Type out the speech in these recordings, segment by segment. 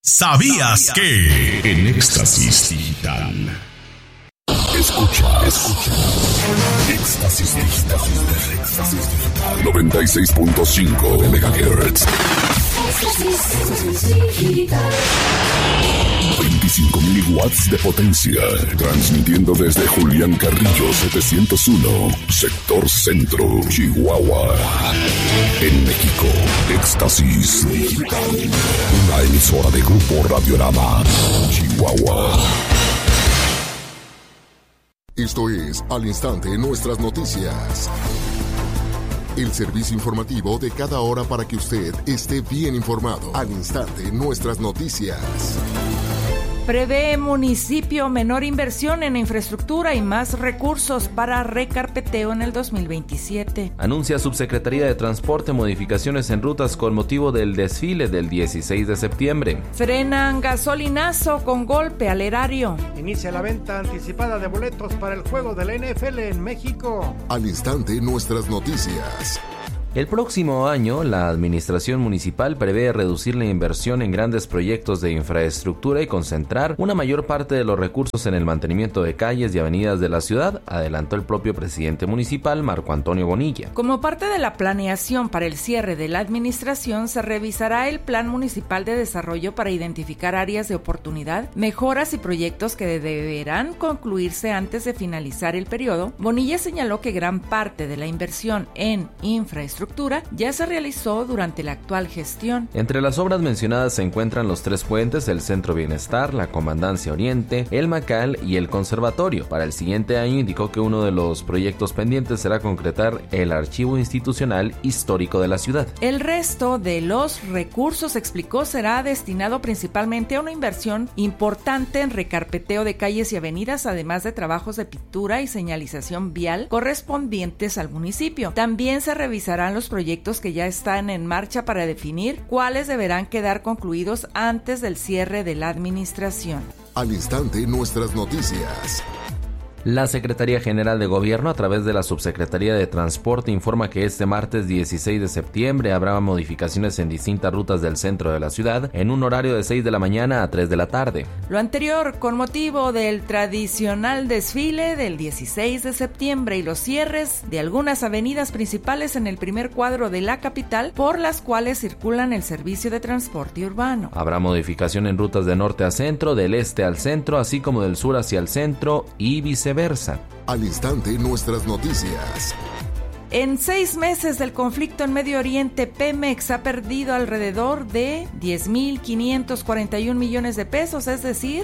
¿Sabías que? En Éxtasis Digital. Escucha. Éxtasis Digital. 96.5 MHz. 25.000 watts de potencia. Transmitiendo desde Julián Carrillo 701, sector centro, Chihuahua. En México, Éxtasis Digital. Una emisora de Grupo Radiorama, Chihuahua. Esto es Al Instante Nuestras Noticias. El servicio informativo de cada hora para que usted esté bien informado. Al Instante Nuestras Noticias. Prevé municipio menor inversión en infraestructura y más recursos para recarpeteo en el 2027. Anuncia Subsecretaría de Transporte modificaciones en rutas con motivo del desfile del 16 de septiembre. Frenan gasolinazo con golpe al erario. Inicia la venta anticipada de boletos para el juego de la NFL en México. Al Instante Nuestras Noticias. El próximo año, la administración municipal prevé reducir la inversión en grandes proyectos de infraestructura y concentrar una mayor parte de los recursos en el mantenimiento de calles y avenidas de la ciudad, adelantó el propio presidente municipal, Marco Antonio Bonilla. Como parte de la planeación para el cierre de la administración, se revisará el Plan Municipal de Desarrollo para identificar áreas de oportunidad, mejoras y proyectos que deberán concluirse antes de finalizar el periodo. Bonilla señaló que gran parte de la inversión en infraestructura ya se realizó durante la actual gestión. Entre las obras mencionadas se encuentran los 3 puentes, el Centro Bienestar, la Comandancia Oriente, el Macal y el Conservatorio. Para el siguiente año indicó que uno de los proyectos pendientes será concretar el Archivo Institucional Histórico de la ciudad. El resto de los recursos, explicó, será destinado principalmente a una inversión importante en recarpeteo de calles y avenidas, además de trabajos de pintura y señalización vial correspondientes al municipio. También se revisarán los proyectos que ya están en marcha para definir cuáles deberán quedar concluidos antes del cierre de la administración. Al Instante Nuestras Noticias. La Secretaría General de Gobierno, a través de la Subsecretaría de Transporte, informa que este martes 16 de septiembre habrá modificaciones en distintas rutas del centro de la ciudad en un horario de 6 de la mañana a 3 de la tarde. Lo anterior con motivo del tradicional desfile del 16 de septiembre y los cierres de algunas avenidas principales en el primer cuadro de la capital, por las cuales circulan el servicio de transporte urbano. Habrá modificación en rutas de norte a centro, del este al centro, así como del sur hacia el centro y viceversa. Al Instante Nuestras Noticias. En 6 meses del conflicto en Medio Oriente, Pemex ha perdido alrededor de 10.541 millones de pesos, es decir,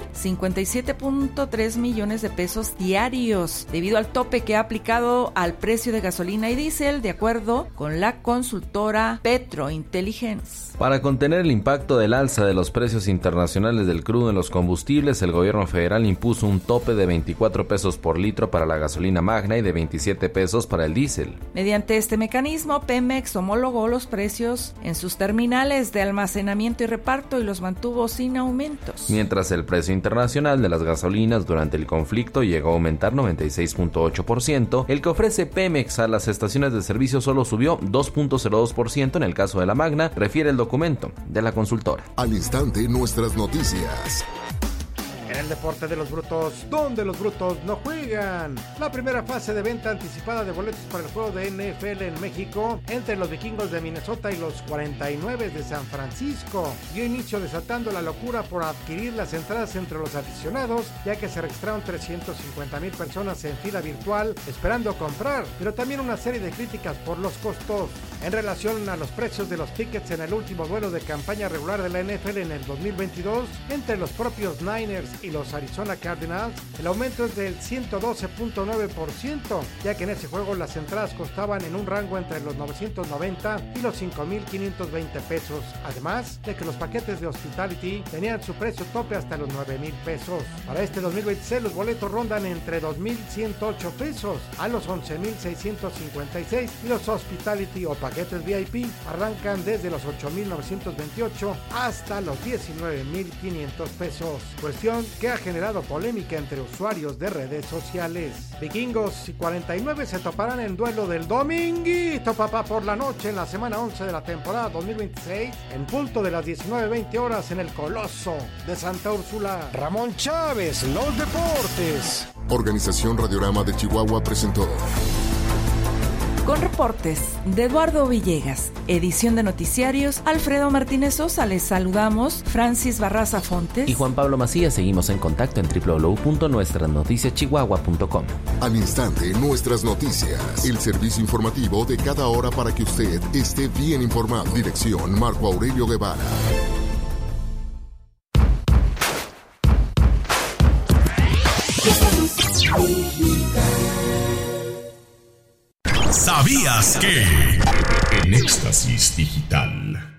57.3 millones de pesos diarios, debido al tope que ha aplicado al precio de gasolina y diésel, de acuerdo con la consultora Petrointelligence. Para contener el impacto del alza de los precios internacionales del crudo en los combustibles, el gobierno federal impuso un tope de 24 pesos por litro para la gasolina magna y de 27 pesos para el diésel. Mediante este mecanismo, Pemex homologó los precios en sus terminales de almacenamiento y reparto y los mantuvo sin aumentos. Mientras el precio internacional de las gasolinas durante el conflicto llegó a aumentar 96.8%, el que ofrece Pemex a las estaciones de servicio solo subió 2.02% en el caso de la magna, refiere el documento de la consultora. Al Instante Nuestras Noticias. En el deporte de los brutos, donde los brutos no juegan. La primera fase de venta anticipada de boletos para el juego de NFL en México entre los Vikingos de Minnesota y los 49 de San Francisco dio inicio, desatando la locura por adquirir las entradas entre los aficionados, ya que se registraron 350,000 personas en fila virtual esperando comprar, pero también una serie de críticas por los costos. En relación a los precios de los tickets en el último duelo de campaña regular de la NFL en el 2022 entre los propios Niners y los Arizona Cardinals, el aumento es del 112.9%, ya que en ese juego las entradas costaban en un rango entre los 990 y los 5,520 pesos, además de que los paquetes de Hospitality tenían su precio tope hasta los 9,000 pesos. Para este 2026 los boletos rondan entre 2,108 pesos a los 11,656 y los Hospitality o paquetes VIP arrancan desde los 8,928 hasta los 19,500 pesos, cuestión que que ha generado polémica entre usuarios de redes sociales. Vikingos y 49 se toparán en duelo del dominguito, papá, por la noche en la semana 11 de la temporada 2026, en punto de las 19:20 horas en el Coloso de Santa Úrsula. Ramón Chávez, los deportes. Organización Radiorama de Chihuahua presentó. Con reportes de Eduardo Villegas, edición de noticiarios, Alfredo Martínez Sosa, les saludamos, Francis Barraza Fontes y Juan Pablo Macías. Seguimos en contacto en www.nuestrasnoticiaschihuahua.com. Al instante, nuestras noticias, el servicio informativo de cada hora para que usted esté bien informado. Dirección Marco Aurelio Guevara. ¿Sabías que? En Éxtasis Digital.